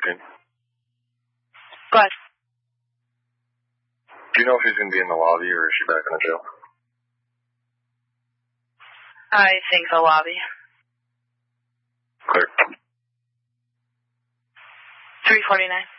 Christine. Go ahead. Do you know if he's going to be in the lobby or is she back in the jail? I think the lobby. Clear. 349.